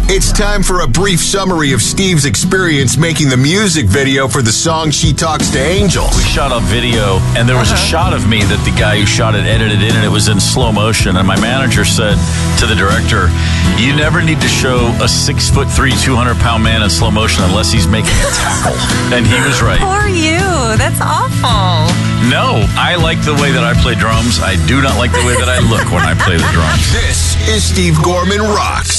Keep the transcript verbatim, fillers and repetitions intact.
It's time for a brief summary of Steve's experience making the music video for the song She Talks to Angels. We shot a video, and there was a shot of me that the guy who shot it edited in, and it was in slow motion. And my manager said to the director, you never need to show a six foot three, two hundred pound man in slow motion unless he's making a tackle. And he was right. Poor you. That's awful. No, I like the way that I play drums. I do not like the way that I look when I play the drums. This is Steve Gorman Rocks.